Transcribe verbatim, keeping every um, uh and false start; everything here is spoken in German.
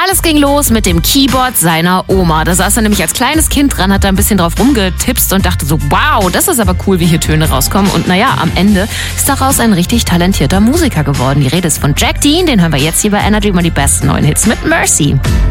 Alles ging los mit dem Keyboard seiner Oma. Da saß er nämlich als kleines Kind dran, hat da ein bisschen drauf rumgetipst und dachte so, wow, das ist aber cool, wie hier Töne rauskommen. Und naja, am Ende ist daraus ein richtig talentierter Musiker geworden. Die Rede ist von Jack Dean, den hören wir jetzt hier bei Energy, mal die besten neuen Hits mit Mercy.